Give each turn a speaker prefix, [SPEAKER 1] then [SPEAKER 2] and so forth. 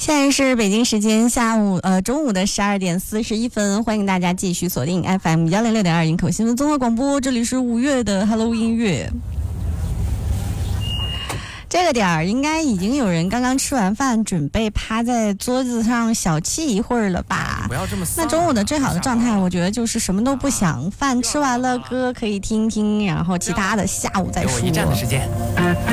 [SPEAKER 1] 现在是北京时间中午的12:41，欢迎大家继续锁定 FM 106.2营口新闻综合广播，这里是5月的 Hello 音乐。这个点儿应该已经有人刚刚吃完饭，准备趴在桌子上小憩一会儿了吧？
[SPEAKER 2] 不要这么
[SPEAKER 1] 那中午的最好的状态，我觉得就是什么都不想，饭吃完了，歌可以听听，然后其他的下午再说。
[SPEAKER 2] 给我一站的时间。